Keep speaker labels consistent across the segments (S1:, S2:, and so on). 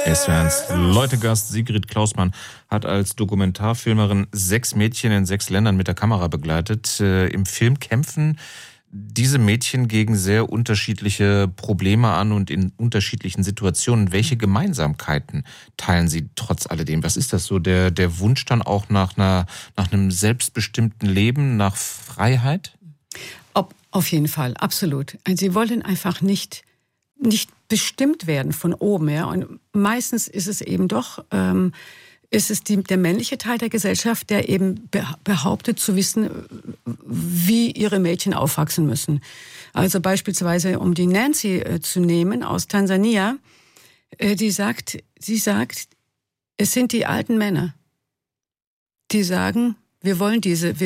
S1: SWR1 Leute-Gast Sigrid Klausmann hat als Dokumentarfilmerin 6 Mädchen in 6 Ländern mit der Kamera begleitet. Im Film kämpfen diese Mädchen gegen sehr unterschiedliche Probleme an und in unterschiedlichen Situationen. Welche Gemeinsamkeiten teilen sie trotz alledem? Was ist das so? Der Wunsch dann auch nach einem selbstbestimmten Leben, nach Freiheit?
S2: Auf jeden Fall, absolut. Sie wollen einfach nicht bestimmt werden von oben, ja. Und meistens ist es eben doch, der männliche Teil der Gesellschaft, der eben behauptet zu wissen, wie ihre Mädchen aufwachsen müssen. Also beispielsweise, um die Nancy zu nehmen aus Tansania, sie sagt, es sind die alten Männer, die sagen, wir wollen dieses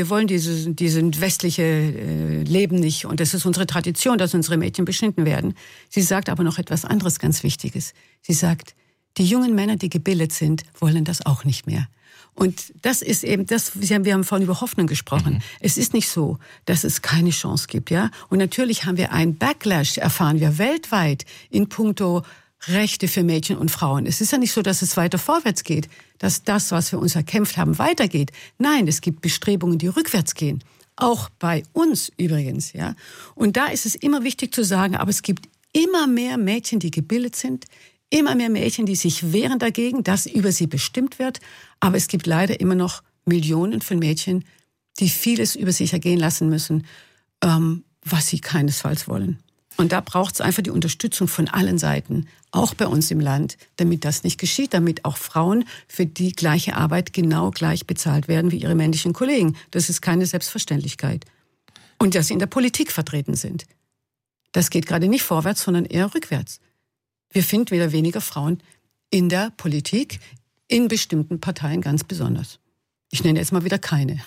S2: westliche Leben nicht und es ist unsere Tradition, dass unsere Mädchen beschnitten werden. Sie sagt aber noch etwas anderes ganz Wichtiges. Sie sagt, die jungen Männer, die gebildet sind, wollen das auch nicht mehr. Und das ist eben das, wir haben vorhin über Hoffnung gesprochen. Mhm. Es ist nicht so, dass es keine Chance gibt, ja. Und natürlich haben wir einen Backlash, erfahren wir weltweit in puncto Rechte für Mädchen und Frauen. Es ist ja nicht so, dass es weiter vorwärts geht, dass das, was wir uns erkämpft haben, weitergeht. Nein, es gibt Bestrebungen, die rückwärts gehen. Auch bei uns übrigens, ja. Und da ist es immer wichtig zu sagen, aber es gibt immer mehr Mädchen, die gebildet sind, immer mehr Mädchen, die sich wehren dagegen, dass über sie bestimmt wird. Aber es gibt leider immer noch Millionen von Mädchen, die vieles über sich ergehen lassen müssen, was sie keinesfalls wollen. Und da braucht es einfach die Unterstützung von allen Seiten, auch bei uns im Land, damit das nicht geschieht, damit auch Frauen für die gleiche Arbeit genau gleich bezahlt werden wie ihre männlichen Kollegen. Das ist keine Selbstverständlichkeit. Und dass sie in der Politik vertreten sind. Das geht gerade nicht vorwärts, sondern eher rückwärts. Wir finden wieder weniger Frauen in der Politik, in bestimmten Parteien ganz besonders. Ich nenne jetzt mal wieder keine.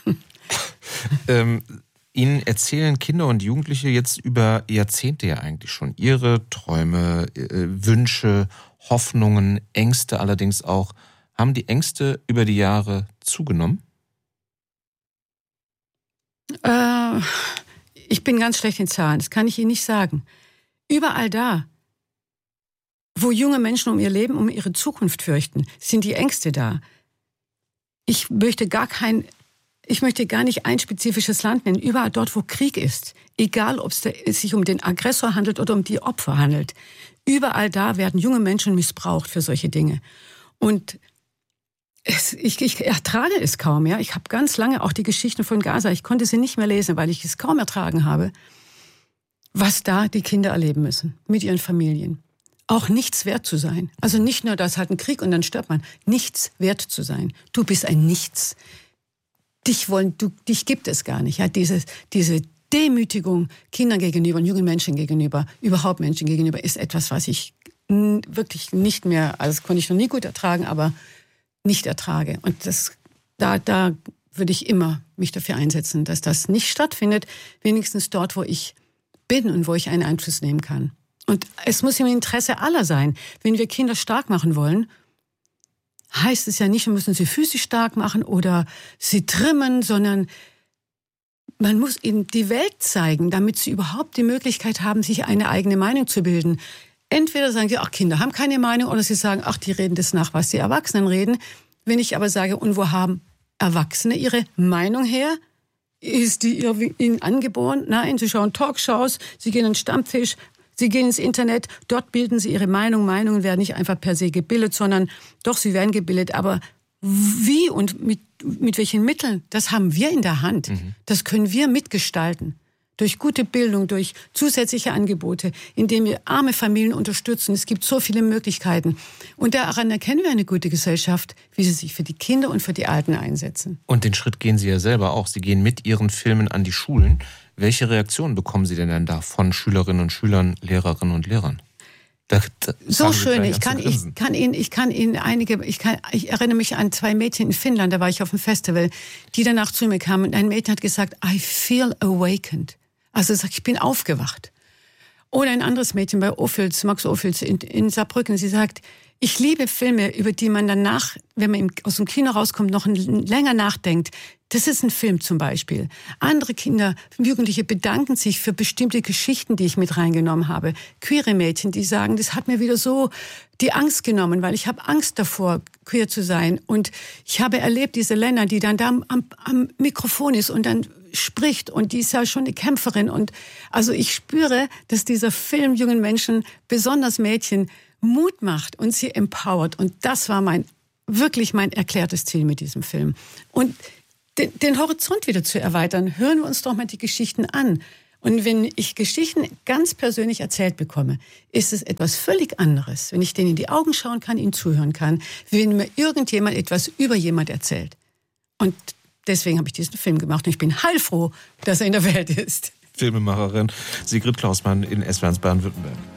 S1: Ihnen erzählen Kinder und Jugendliche jetzt über Jahrzehnte ja eigentlich schon ihre Träume, Wünsche, Hoffnungen, Ängste allerdings auch. Haben die Ängste über die Jahre zugenommen?
S2: Ich bin ganz schlecht in Zahlen, das kann ich Ihnen nicht sagen. Überall da, wo junge Menschen um ihr Leben, um ihre Zukunft fürchten, sind die Ängste da. Ich möchte gar nicht ein spezifisches Land nennen. Überall dort, wo Krieg ist, egal ob es sich um den Aggressor handelt oder um die Opfer handelt, überall da werden junge Menschen missbraucht für solche Dinge. Und ich ertrage es kaum. Ja? Ich habe ganz lange auch die Geschichten von Gaza, ich konnte sie nicht mehr lesen, weil ich es kaum ertragen habe, was da die Kinder erleben müssen mit ihren Familien. Auch nichts wert zu sein. Also nicht nur, da ist halt ein Krieg und dann stirbt man. Nichts wert zu sein. Du bist ein Nichts. Dich gibt es gar nicht. Ja, diese Demütigung Kindern gegenüber und jungen Menschen gegenüber, überhaupt Menschen gegenüber, ist etwas, was ich wirklich nicht mehr, also das konnte ich noch nie gut ertragen, aber nicht ertrage. Und da würde ich immer mich dafür einsetzen, dass das nicht stattfindet, wenigstens dort, wo ich bin und wo ich einen Einfluss nehmen kann. Und es muss im Interesse aller sein. Wenn wir Kinder stark machen wollen, heißt es ja nicht, wir müssen sie physisch stark machen oder sie trimmen, sondern man muss ihnen die Welt zeigen, damit sie überhaupt die Möglichkeit haben, sich eine eigene Meinung zu bilden. Entweder sagen sie, ach, Kinder haben keine Meinung, oder sie sagen, ach, die reden das nach, was die Erwachsenen reden. Wenn ich aber sage, und wo haben Erwachsene ihre Meinung her? Ist die ihnen angeboren? Nein, sie schauen Talkshows, sie gehen an den Stammtisch, sie gehen ins Internet, dort bilden sie ihre Meinung. Meinungen werden nicht einfach per se gebildet, sondern doch, sie werden gebildet. Aber wie und mit welchen Mitteln, das haben wir in der Hand. Mhm. Das können wir mitgestalten. Durch gute Bildung, durch zusätzliche Angebote, indem wir arme Familien unterstützen. Es gibt so viele Möglichkeiten. Und daran erkennen wir eine gute Gesellschaft, wie sie sich für die Kinder und für die Alten einsetzen. Und den Schritt gehen Sie ja selber auch. Sie gehen mit Ihren Filmen an die Schulen. Welche Reaktionen bekommen Sie denn da von Schülerinnen und Schülern, Lehrerinnen und Lehrern? So schön. Ich erinnere mich an 2 Mädchen in Finnland, da war ich auf einem Festival, die danach zu mir kamen und ein Mädchen hat gesagt, I feel awakened. Also sagt, ich bin aufgewacht. Oder ein anderes Mädchen bei Max Ophüls in Saarbrücken, sie sagt, Ich liebe Filme, über die man danach, wenn man aus dem Kino rauskommt, noch länger nachdenkt. Das ist ein Film zum Beispiel. Andere Kinder, Jugendliche bedanken sich für bestimmte Geschichten, die ich mit reingenommen habe. Queere Mädchen, die sagen, das hat mir wieder so die Angst genommen, weil ich habe Angst davor, queer zu sein. Und ich habe erlebt, diese Lena, die dann da am Mikrofon ist und dann spricht und die ist ja schon eine Kämpferin. Und also ich spüre, dass dieser Film jungen Menschen, besonders Mädchen, Mut macht und sie empowert. Und das war wirklich mein erklärtes Ziel mit diesem Film. Und den Horizont wieder zu erweitern, hören wir uns doch mal die Geschichten an. Und wenn ich Geschichten ganz persönlich erzählt bekomme, ist es etwas völlig anderes, wenn ich denen in die Augen schauen kann, ihnen zuhören kann, wie wenn mir irgendjemand etwas über jemand erzählt. Und deswegen habe ich diesen Film gemacht und ich bin heilfroh, dass er in der Welt ist.
S1: Filmemacherin Sigrid Klausmann in SWR Baden-Württemberg.